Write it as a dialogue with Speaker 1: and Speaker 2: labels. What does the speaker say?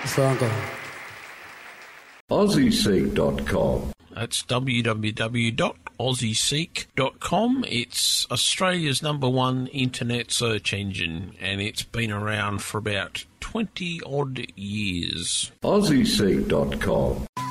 Speaker 1: Franco.
Speaker 2: AussieSeek.com.
Speaker 3: That's www.aussieseek.com. It's Australia's #1 internet search engine, and it's been around for about 20-odd years.
Speaker 2: AussieSeek.com.